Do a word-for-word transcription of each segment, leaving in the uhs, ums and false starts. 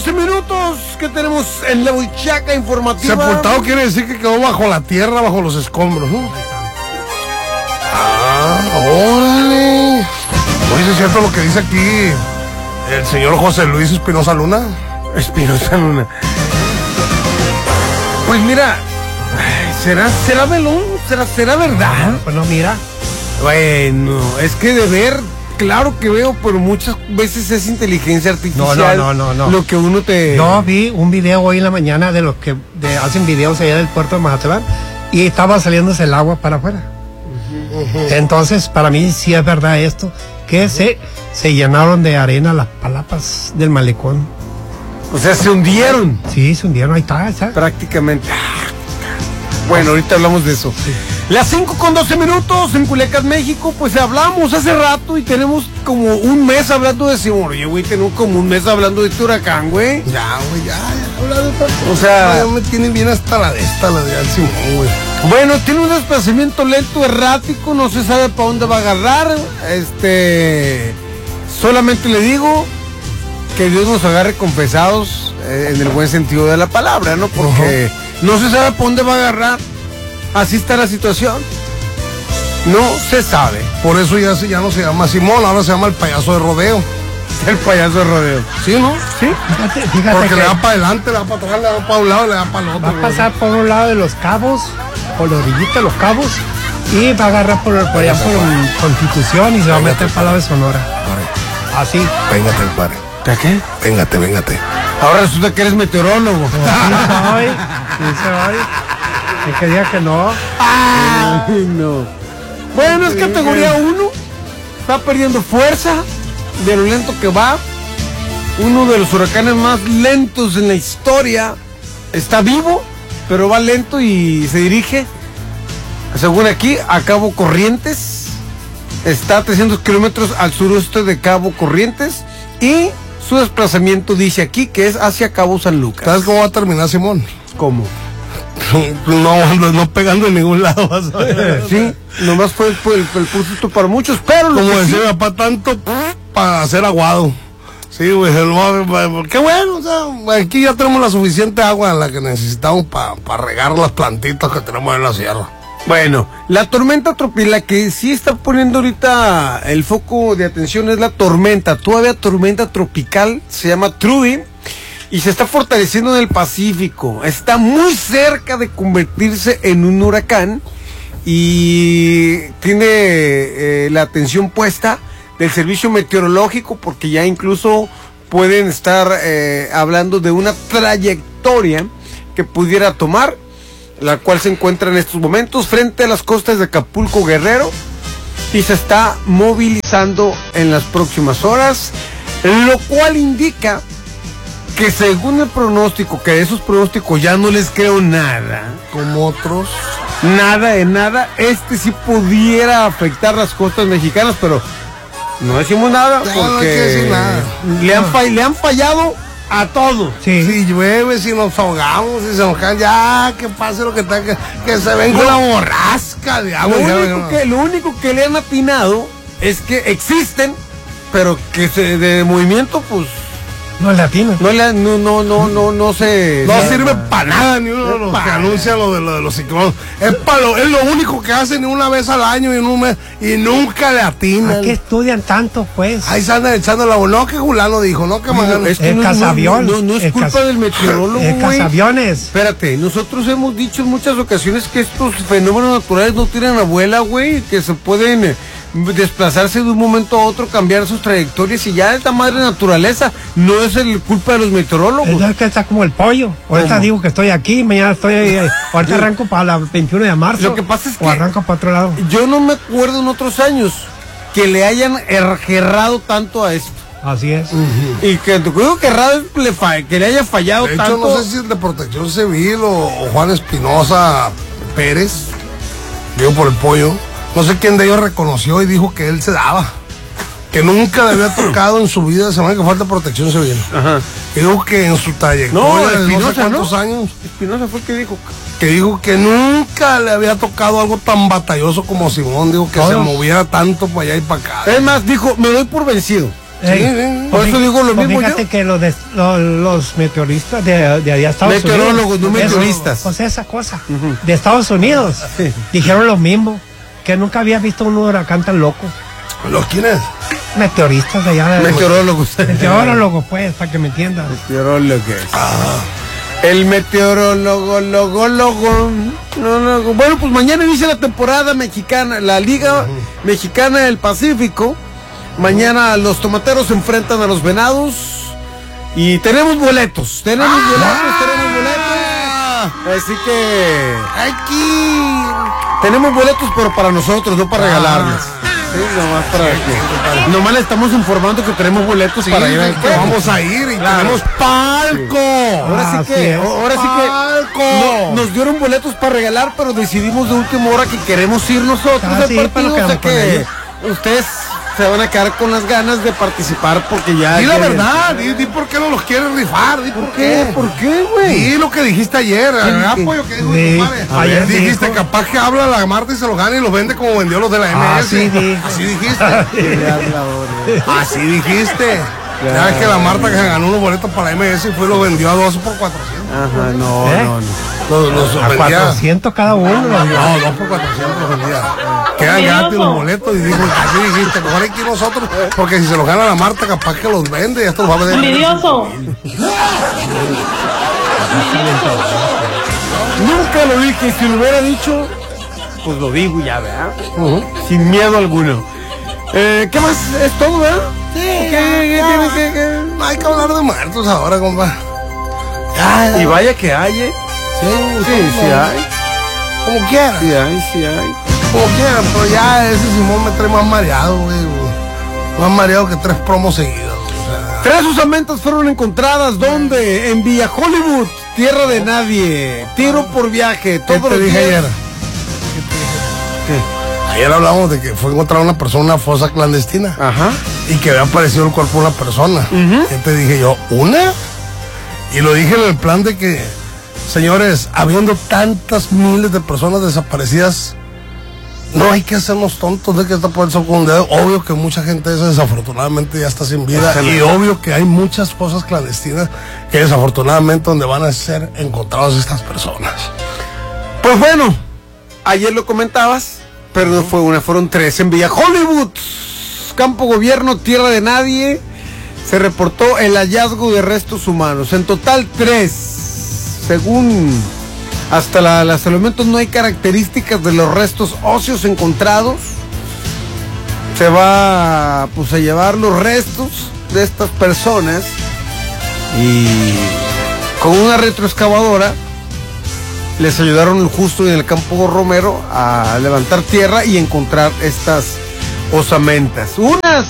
doce minutos que tenemos en la Huichaca informativa. Sepultado quiere decir que quedó bajo la tierra, bajo los escombros, ¿no? Ah, órale. Oye, ¿es cierto lo que dice aquí el señor José Luis Espinosa Luna? Espinosa Luna. Pues mira, ¿será, será velón? ¿Será, será verdad? Pues no, mira. Bueno, es que de ver, claro que veo, pero muchas veces es inteligencia artificial. No, no, no, no, no. Lo que uno te... Yo vi un video hoy en la mañana de los que de, hacen videos allá del puerto de Mazatlán y estaba saliéndose el agua para afuera. Uh-huh. Uh-huh. Entonces, para mí sí es verdad esto, que uh-huh. se, se llenaron de arena las palapas del malecón. O sea, se hundieron. Sí, se hundieron, ahí está, ahí está. Prácticamente. Bueno, ahorita hablamos de eso. Sí. Las cinco con doce minutos en Culiacán, México, pues hablamos hace rato y tenemos como un mes hablando de Simón. Oye, güey, tenemos como un mes hablando de este huracán, güey. Ya, güey, ya, ya, hablando de tanto. O sea, ya me tienen bien hasta la de esta, la de Simón, güey. Bueno, tiene un desplazamiento lento, errático, no se sabe para dónde va a agarrar. Este, solamente le digo que Dios nos agarre confesados eh, en el buen sentido de la palabra, ¿no? Porque uh-huh. no se sabe para dónde va a agarrar. Así está la situación. No se sabe. Por eso ya, ya no se llama Simón, ahora se llama el payaso de rodeo. El payaso de rodeo. ¿Sí, no? Sí. Fíjate, fíjate porque que le da para adelante, le da para atrás, le da para un lado, le da para el otro. Va a pasar por un lado de los cabos, por la orillita de los cabos, y va a agarrar por, por allá por Constitución y se va a meter para la de Sonora. Así. Véngate, padre. ¿De qué? Véngate, véngate. Ahora resulta que eres meteorólogo. Sí soy, sí soy. Es que diga que no. Ay, no. Bueno, es categoría uno. Está perdiendo fuerza de lo lento que va. Uno de los huracanes más lentos en la historia. Está vivo, pero va lento y se dirige, según aquí, a Cabo Corrientes. Está a trescientos kilómetros al suroeste de Cabo Corrientes. Y su desplazamiento dice aquí que es hacia Cabo San Lucas. ¿Sabes cómo va a terminar, Simón? ¿Cómo? No, no, no pegando en ningún lado, vas a ver. Sí, nomás fue el, el, el pulsito para muchos, pero lo como que decía sí, papá, tanto para hacer aguado. Sí, güey, qué bueno, o sea, aquí ya tenemos la suficiente agua la que necesitamos para pa regar las plantitas que tenemos en la sierra. Bueno, la tormenta tropical, la que sí está poniendo ahorita el foco de atención es la tormenta, todavía tormenta tropical, se llama Trudy. Y se está fortaleciendo en el Pacífico. Está muy cerca de convertirse en un huracán. Y tiene eh, la atención puesta del servicio meteorológico, porque ya incluso pueden estar eh, hablando de una trayectoria que pudiera tomar, la cual se encuentra en estos momentos frente a las costas de Acapulco, Guerrero, y se está movilizando en las próximas horas, lo cual indica que según el pronóstico, que de esos pronósticos ya no les creo nada, como otros, nada de nada, este sí pudiera afectar las costas mexicanas, pero no decimos nada, ya, porque no hay que decir nada. Le, han fall, le han fallado a todos. Sí. Si llueve, si nos ahogamos, si se nos cae, ya que pase lo que tenga, que, que se venga la borrasca de agua. Lo único, que, lo único que le han atinado es que existen, pero que se, de movimiento, pues no es latino. No, no, no, no, no, no se... No sirve para nada, ni uno de los que anuncian lo de, lo de los ciclones. Es, pa lo, es lo único que hacen ni una vez al año y en un mes, y nunca le atinan. ¿A qué estudian tanto, pues? Ahí se andan echando la... No, que Julano dijo, no, que no, es que el no, cazavión. No, no, no es culpa casa, del meteorólogo, el güey. Cazaviones. Espérate, nosotros hemos dicho en muchas ocasiones que estos fenómenos naturales no tienen abuela, güey, que se pueden... Eh, desplazarse de un momento a otro, cambiar sus trayectorias y ya es la madre naturaleza, no es el culpa de los meteorólogos. Es que está como el pollo. Ahorita ¿Cómo? Digo que estoy aquí, mañana estoy ahí, ahorita arranco para la veintiuno de marzo. Lo que pasa es que o arranco para otro lado. Yo no me acuerdo en otros años que le hayan ergerrado tanto a esto. Así es. Uh-huh. Y que creo que errado le fa que le haya fallado de hecho, tanto. No sé si es de Protección Civil o, o Juan Espinosa Pérez, digo por el pollo. No sé quién de ellos reconoció y dijo que él se daba, que nunca le había tocado en su vida, se me que falta Protección Civil. Ajá. Y dijo que en su trayectoria no, de no sé cuántos ¿no? años, Espinosa fue el que dijo que dijo que nunca le había tocado algo tan batalloso como Simón, dijo que oh. se moviera tanto para allá y para acá. Es más, dijo, me doy por vencido. Ey, Por eso digo lo pues mismo fíjate yo. que los, de- lo- los meteoristas de, de allá Estados Meteorólogos, Unidos. no eso, meteoristas. Pues esa cosa. De Estados Unidos. Sí. Dijeron lo mismo. Que nunca había visto un huracán tan loco. ¿Los quiénes? Meteoristas de allá. De, Meteorólogos. Meteorólogos, pues, para que me entiendas. Meteorólogos. El meteorólogo, logo, logo. No, no, bueno, pues mañana inicia la temporada mexicana, la Liga Mexicana del Pacífico. Mañana los tomateros se enfrentan a los venados. Y tenemos boletos. Tenemos boletos, tenemos boletos. Así que aquí tenemos boletos, pero para nosotros, no para regalarles. Sí, nomás para que. Nomás le estamos informando que tenemos boletos Sí, para ir al que juego. vamos a ir y Claro. tenemos palco. Ahora sí Así que, es. ahora sí ¡Palco! que no- nos dieron boletos para regalar, pero decidimos de última hora que queremos ir nosotros Ah, al sí, partido, pero o sea quedamos con que ellos. ustedes se van a quedar con las ganas de participar porque ya. Di la ya- verdad, di, di por qué no los quieres rifar, di por, ¿Por qué? ¿Por qué, güey? Di lo que dijiste ayer, ¿verdad, pollo? ¿Qué dijo Sí, tu compadre? ayer Dijiste, dijo. capaz que habla la Marta y se los gana y los vende como vendió los de la M S. Ah, sí, dijo. Así dijiste. Así dijiste. Ya ves que la Marta que se ganó unos boletos para la M S y fue y los vendió a doce por cuatrocientos. Ajá, no, ¿Eh? no, no. Los, los A vendía. cuatrocientos cada uno. los- No, dos por cuatrocientos los vendía. Quedan gratis los boletos y dijo, así dijiste, mejor hay que ir nosotros, porque si se los gana la Marta, capaz que los vende y esto los va a vender. Envidioso. Nunca lo dije, si lo hubiera dicho, pues lo digo ya, ¿verdad? Sin miedo alguno. Eh, ¿Qué más? ¿Es todo, verdad? Sí. ¿Qué, qué tiene que- que- No hay que hablar de muertos ahora, compa. Ya, ya. Y vaya que hay, ¿eh? Sí, Sí, sí hay. Como quiera. Sí hay, sí hay. Como quiera, pero ya ese Simón me trae más mareado, güey. güey. Más mareado que tres promos seguidos. O sea, Tres osamentas fueron encontradas, ¿dónde? En Villa Hollywood, tierra de nadie, tiro por viaje, ¿qué todo te dije ayer? ¿Qué? Ayer hablamos de que fue encontrada una persona en una fosa clandestina Ajá. y que había aparecido el cuerpo de una persona. ¿Qué te dije yo? ¿Una? Y lo dije en el plan de que, señores, habiendo tantas miles de personas desaparecidas, no hay que hacernos tontos de que esta puede ser con un dedo. Obvio que mucha gente esa desafortunadamente ya está sin vida y obvio que hay muchas cosas clandestinas que desafortunadamente donde van a ser encontradas estas personas. Pues bueno, ayer lo comentabas, pero no fue una, fueron tres. En Villa Hollywood, campo gobierno, tierra de nadie, se reportó el hallazgo de restos humanos. En total tres. Según hasta, la, hasta el momento no hay características de los restos óseos encontrados. Se va pues, a llevar los restos de estas personas y con una retroexcavadora les ayudaron justo en el campo Romero a levantar tierra y encontrar estas osamentas. Unas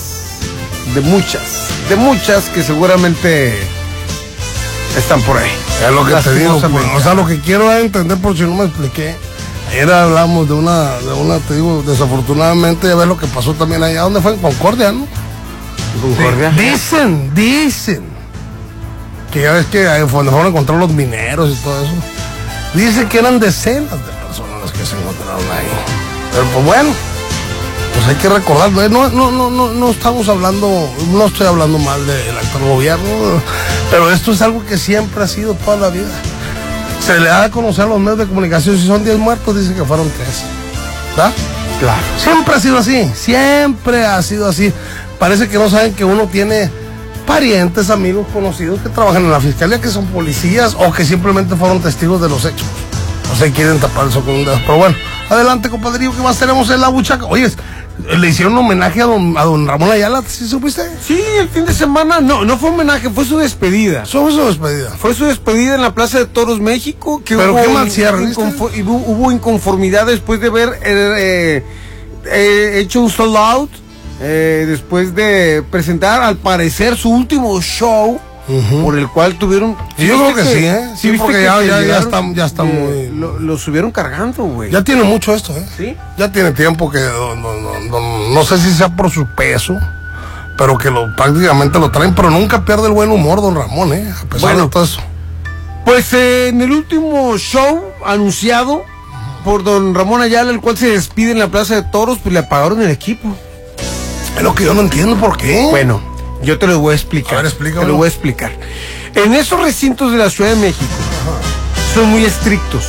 de muchas, de muchas que seguramente están por ahí. Es lo que te digo, pues, Lastimosamente. o sea, lo que quiero dar a entender, por si no me expliqué, ayer hablamos de una, de una, te digo, desafortunadamente, ya ves lo que pasó también allá, donde fue en Concordia, ¿no? Concordia. Dicen, dicen, que ya ves que ahí fue donde fueron a encontrar los mineros y todo eso, dicen que eran decenas de personas las que se encontraron ahí, pero pues bueno, pues hay que recordarlo, ¿eh? no, no, no, no, no estamos hablando, no estoy hablando mal del actual gobierno, pero esto es algo que siempre ha sido toda la vida. Se le da a conocer a los medios de comunicación, si son diez muertos, dicen que fueron tres. ¿Verdad? Claro. Siempre ha sido así, siempre ha sido así. Parece que no saben que uno tiene parientes, amigos, conocidos que trabajan en la fiscalía, que son policías o que simplemente fueron testigos de los hechos. O sea, quieren tapar eso con un dedo. Pero bueno, adelante, compadrillo, que más tenemos en la buchaca. Oye, le hicieron un homenaje a don, a don Ramón Ayala, ¿sí supiste? Sí, el fin de semana, no, no fue homenaje, fue su despedida. Eso fue su despedida. Fue su despedida en la Plaza de Toros México. Que Pero hubo qué mal in- cierre, ¿viste? inconfo- hubo, hubo inconformidad después de ver eh, eh, hecho un sold out, eh, después de presentar al parecer su último show, Ujú. por el cual tuvieron. Y yo ¿viste creo que sí, ¿eh? Sí, viste porque que ya- se ya- ya llegaron, está- ya está eh, muy- Lo, lo subieron cargando, güey. Ya tiene mucho esto, ¿eh? Sí. Ya tiene tiempo que no, no, no, no, no sé si sea por su peso, pero que lo prácticamente lo traen, pero nunca pierde el buen humor don Ramón, ¿eh? A pesar Bueno. de todo eso. Pues eh, en el último show anunciado por don Ramón Ayala, el cual se despide en la Plaza de Toros, pues le apagaron el equipo. Es lo que yo no entiendo, ¿por qué? Bueno, yo te lo voy a explicar. A ver, explícamelo. Te lo voy a explicar. En esos recintos de la Ciudad de México son muy estrictos.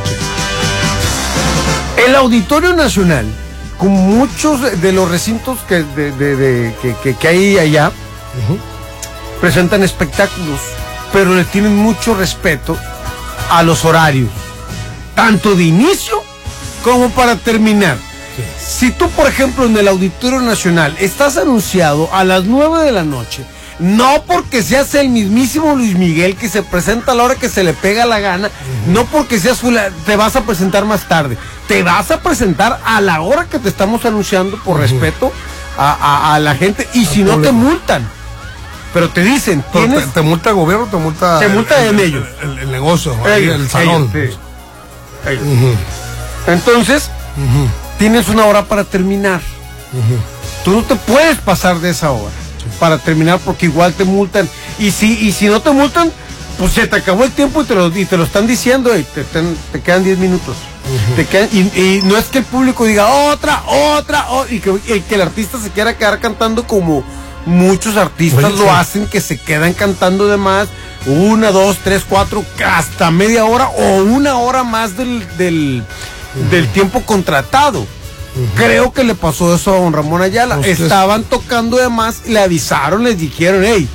El Auditorio Nacional, con muchos de los recintos que, de, de, de, que, que, que hay allá, uh-huh. presentan espectáculos, pero le tienen mucho respeto a los horarios, tanto de inicio como para terminar. Si tú, por ejemplo, en el Auditorio Nacional estás anunciado a las nueve de la noche, no porque seas el mismísimo Luis Miguel que se presenta a la hora que se le pega la gana, uh-huh. no porque seas fula, te vas a presentar más tarde, te vas a presentar a la hora que te estamos anunciando por uh-huh. respeto a, a, a la gente, y si no te multan. Pero te dicen, ¿tienes? Te, te multa el gobierno, te multa... Te multa el, en el, ellos. El, el, el negocio, ellos, el salón. Ellos, sí. ellos. Uh-huh. Entonces, uh-huh. tienes una hora para terminar. Uh-huh. Tú no te puedes pasar de esa hora sí. para terminar, porque igual te multan. Y si, y si no te multan, pues se te acabó el tiempo y te lo, y te lo están diciendo, y te, te, te quedan diez minutos. Uh-huh. Te quedan, y, y no es que el público diga otra, otra, otra y, que, y que el artista se quiera quedar cantando como muchos artistas Oye, lo sí. hacen, que se quedan cantando de más, una, dos, tres, cuatro, hasta media hora o una hora más del, del, uh-huh. del tiempo contratado. Uh-huh. Creo que le pasó eso a don Ramón Ayala. Pues estaban es... tocando de más, le avisaron, les dijeron, hey,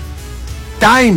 time,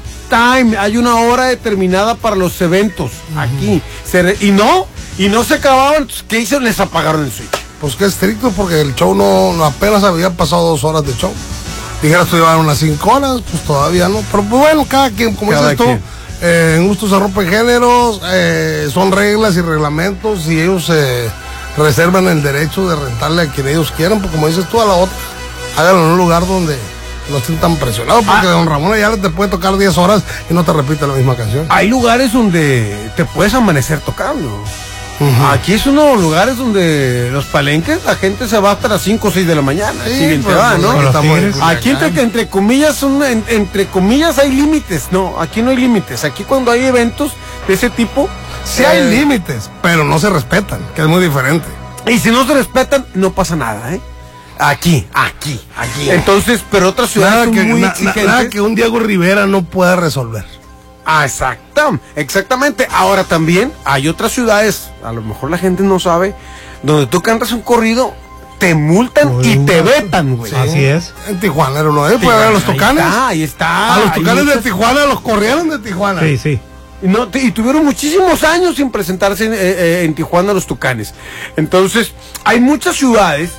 time, hay una hora determinada para los eventos uh-huh. aquí. Se re... Y no, y no se acababan. ¿Qué hicieron? Les apagaron el switch. Pues qué estricto, porque el show no, no apenas había pasado dos horas de show. Dijeras tú llevar unas cinco horas, pues todavía no. Pero pues bueno, cada quien, como cada dices tú, eh, en gusto se rompen géneros, eh, son reglas y reglamentos, y ellos eh, reservan el derecho de rentarle a quien ellos quieran, pues como dices tú, a la otra, háganlo en un lugar donde no estén tan presionados, porque ah, don Ramón Ayala te puede tocar diez horas y no te repite la misma canción. Hay lugares donde te puedes amanecer tocando. Uh-huh. Aquí es uno de los lugares donde los palenques, la gente se va hasta las cinco o seis de la mañana. Sí, si bien pues, te va, ¿no? Aquí entre, entre comillas son, en, entre comillas hay límites. No, aquí no hay límites. Aquí cuando hay eventos de ese tipo, sí eh, hay límites, pero no se respetan, que es muy diferente. Y si no se respetan, no pasa nada, ¿eh? Aquí, aquí, aquí. Entonces, pero otras ciudades nada son que, muy na, exigentes. Nada que un Diego Rivera no pueda resolver. Ah, exacto, exactamente. Ahora también hay otras ciudades, a lo mejor la gente no sabe, donde tú cantas un corrido, te multan Uy, y te vetan, güey. Sí. Así es. En Tijuana era uno, ¿eh? Puede haber a los Tucanes. Ahí está, ahí está. A los Tucanes de Tijuana los corrieron de Tijuana. Sí, sí. Y, no, y tuvieron muchísimos años sin presentarse en, eh, en Tijuana los Tucanes. Entonces, hay muchas ciudades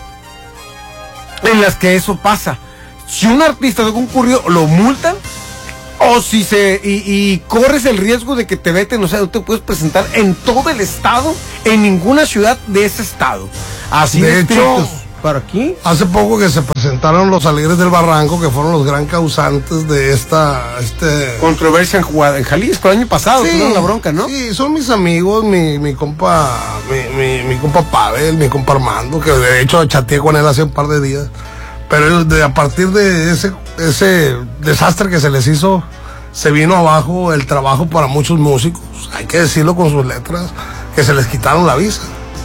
en las que eso pasa. Si un artista de un corrido lo multan, o si se y, y corres el riesgo de que te veten, o sea, no te puedes presentar en todo el estado, en ninguna ciudad de ese estado. Así de hecho, para aquí. Hace poco que se presentaron los Alegres del Barranco, que fueron los gran causantes de esta este controversia en, en Jalisco el año pasado, sí, tuvieron la bronca, ¿no? Sí, son mis amigos, mi, mi compa, mi, mi, mi compa Pavel, mi compa Armando, que de hecho chateé con él hace un par de días. Pero de, a partir de ese, ese desastre que se les hizo, se vino abajo el trabajo para muchos músicos, hay que decirlo con sus letras, que se les quitaron la visa.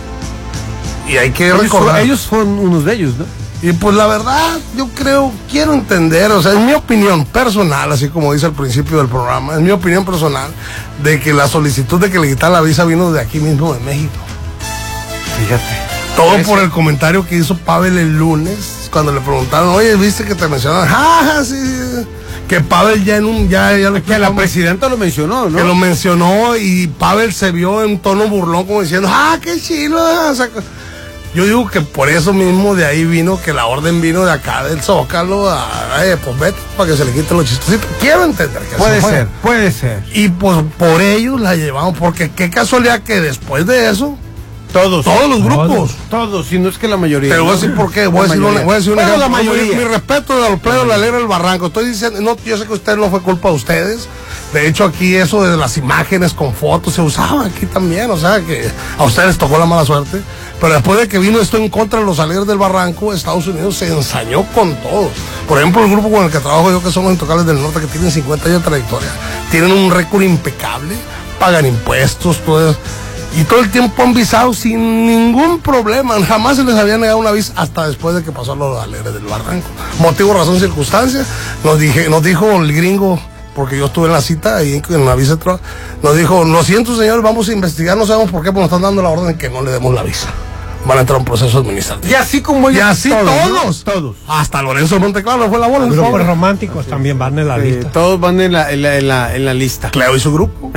Y hay que ellos recordar. Fue, ellos fueron unos de ellos, ¿no? Y pues la verdad, yo creo, quiero entender, o sea, es mi opinión personal, así como dice al principio del programa, es mi opinión personal, de que la solicitud de que le quitaran la visa vino de aquí mismo, de México. Fíjate. Todo por el comentario que hizo Pavel el lunes, cuando le preguntaron, oye, ¿viste que te mencionaron? ¡Ah, sí! Que Pavel ya en un... ya, ya lo que la presidenta lo mencionó, ¿no? Que lo mencionó y Pavel se vio en tono burlón como diciendo, ¡ah, qué chido! O sea, yo digo que por eso mismo de ahí vino, que la orden vino de acá del Zócalo, a, a, pues vete, para que se le quiten los chistositos. Quiero entender que puede ser, puede ser. Y pues por ellos la llevamos, porque qué casualidad que después de eso, Todos. Todos los grupos. Todos, todos, si no es que la mayoría. Pero voy a decir por qué. Voy a decir, una, voy a decir un ejemplo. La mayoría. Mi, mi respeto de los players de la Alegre del Barranco. Estoy diciendo, no, yo sé que usted no fue culpa de ustedes. De hecho, aquí eso de las imágenes con fotos se usaba aquí también. O sea, que a ustedes tocó la mala suerte. Pero después de que vino esto en contra de los Alegres del Barranco, Estados Unidos se ensañó con todo. Por ejemplo, el grupo con el que trabajo yo, que son los Intocables del Norte, que tienen cincuenta años de trayectoria, tienen un récord impecable, pagan impuestos, todo eso. Y todo el tiempo han visado sin ningún problema. Jamás se les había negado una visa hasta después de que pasó lo alegre del Barranco. Motivo, razón, circunstancia. Nos, dije, nos dijo el gringo, porque yo estuve en la cita ahí en la visa, nos dijo, lo siento señores, vamos a investigar, no sabemos por qué, pero nos están dando la orden de que no le demos la visa. Van a entrar a un proceso administrativo. Y así como ellos. Y así todos. Todos. ¿no? Todos. Hasta Lorenzo Monteclaro fue la bola. Los grupos románticos también van en la Sí, lista. todos van en la, en la, en la, en la lista. Cleo y su grupo.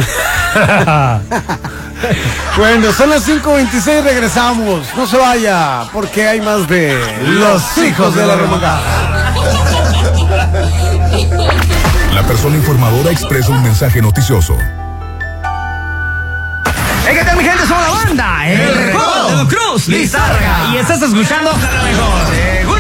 Bueno, son las cinco veintiséis, regresamos. No se vaya, porque hay más de Los Hijos de la Remangada. La persona informadora expresa un mensaje noticioso. Hey, ¿qué tal mi gente? Somos la banda El Recodo de Cruz Lizárraga. Y estás escuchando la mejor.